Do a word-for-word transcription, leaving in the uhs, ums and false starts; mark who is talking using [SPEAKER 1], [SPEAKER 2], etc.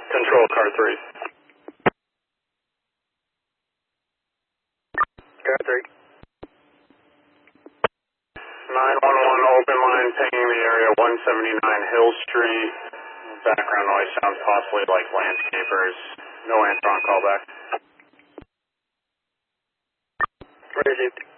[SPEAKER 1] Control car three. Car three. nine one one open line pinging the area one seventy-nine Hill Street. Background noise sounds possibly like landscapers. No answer on callback. Where is it?